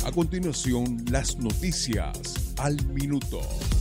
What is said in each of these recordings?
A continuación, las noticias al minuto.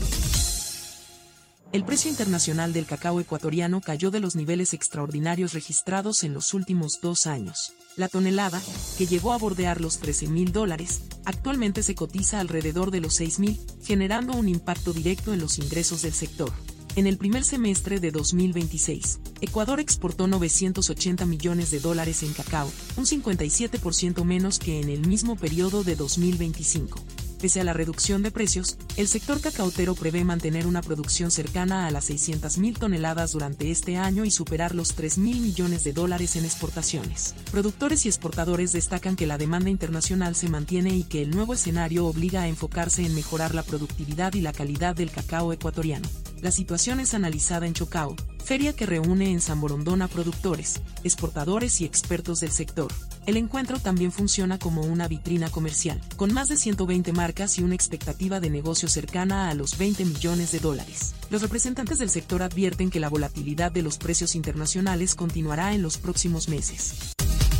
El precio internacional del cacao ecuatoriano cayó de los niveles extraordinarios registrados en los últimos 2 años. La tonelada, que llegó a bordear los $13,000, actualmente se cotiza alrededor de los $6,000, generando un impacto directo en los ingresos del sector. En el primer semestre de 2026, Ecuador exportó $980 millones en cacao, un 57% menos que en el mismo periodo de 2025. Pese a la reducción de precios, el sector cacautero prevé mantener una producción cercana a las 600.000 toneladas durante este año y superar los $3,000 millones en exportaciones. Productores y exportadores destacan que la demanda internacional se mantiene y que el nuevo escenario obliga a enfocarse en mejorar la productividad y la calidad del cacao ecuatoriano. La situación es analizada en Chocao, feria que reúne en San Borondón a productores, exportadores y expertos del sector. El encuentro también funciona como una vitrina comercial, con más de 120 marcas y una expectativa de negocio cercana a los $20 millones. Los representantes del sector advierten que la volatilidad de los precios internacionales continuará en los próximos meses.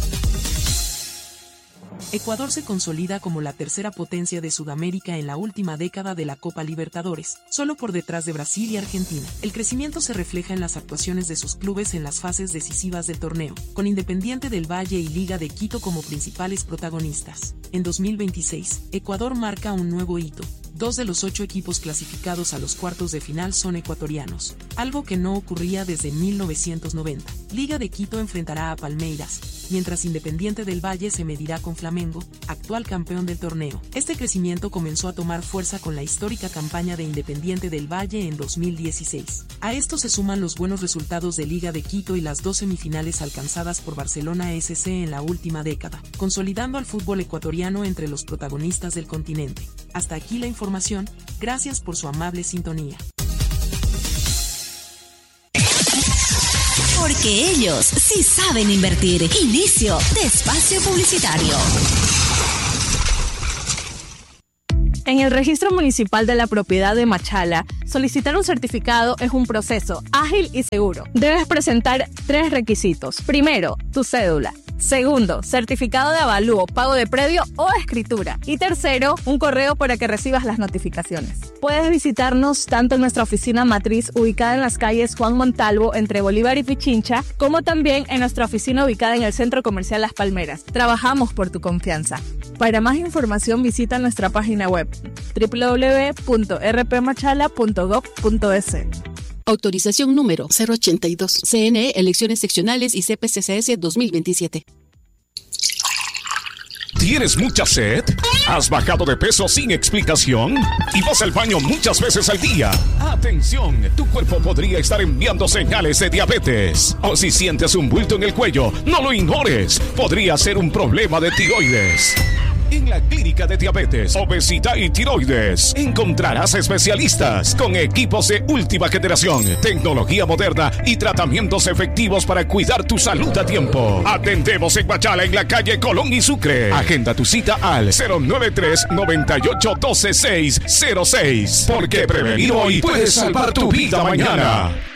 Ecuador se consolida como la tercera potencia de Sudamérica en la última década de la Copa Libertadores, solo por detrás de Brasil y Argentina. El crecimiento se refleja en las actuaciones de sus clubes en las fases decisivas del torneo, con Independiente del Valle y Liga de Quito como principales protagonistas. En 2026, Ecuador marca un nuevo hito. 2 de los 8 equipos clasificados a los cuartos de final son ecuatorianos, algo que no ocurría desde 1990. Liga de Quito enfrentará a Palmeiras, mientras Independiente del Valle se medirá con Flamengo, actual campeón del torneo. Este crecimiento comenzó a tomar fuerza con la histórica campaña de Independiente del Valle en 2016. A esto se suman los buenos resultados de Liga de Quito y las 2 semifinales alcanzadas por Barcelona SC en la última década, consolidando al fútbol ecuatoriano entre los protagonistas del continente. Hasta aquí la información, gracias por su amable sintonía. Porque ellos sí saben invertir. Inicio de espacio publicitario. En el Registro Municipal de la Propiedad de Machala, solicitar un certificado es un proceso ágil y seguro. Debes presentar 3 requisitos. Primero, tu cédula. Segundo, certificado de avalúo, pago de predio o escritura. Y tercero, un correo para que recibas las notificaciones. Puedes visitarnos tanto en nuestra oficina matriz ubicada en las calles Juan Montalvo entre Bolívar y Pichincha, como también en nuestra oficina ubicada en el Centro Comercial Las Palmeras. Trabajamos por tu confianza. Para más información visita nuestra página web www.rpmachala.gov.es. Autorización número 082. CNE, Elecciones Seccionales y CPCCS 2027. ¿Tienes mucha sed? ¿Has bajado de peso sin explicación? ¿Y vas al baño muchas veces al día? ¡Atención! Tu cuerpo podría estar enviando señales de diabetes. O si sientes un bulto en el cuello, no lo ignores. Podría ser un problema de tiroides. En la Clínica de Diabetes, Obesidad y Tiroides encontrarás especialistas con equipos de última generación, tecnología moderna y tratamientos efectivos para cuidar tu salud a tiempo. Atendemos en Machala, en la calle Colón y Sucre. Agenda tu cita al 093-9812-606. Porque prevenir hoy puede salvar tu vida mañana.